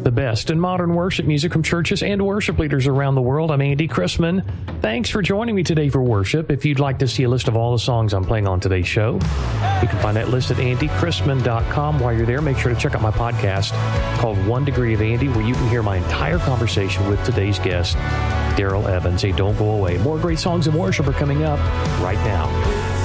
the best in modern worship music from churches and worship leaders around the world. I'm Andy Chrisman. Thanks for joining me today for worship. If you'd like to see a list of all the songs I'm playing on today's show, you can find that list at andychrisman.com. While you're there, make sure to check out my podcast called One Degree of Andy, where you can hear my entire conversation with today's guest, Daryl Evans. Hey, don't go away. More great songs and worship are coming up right now.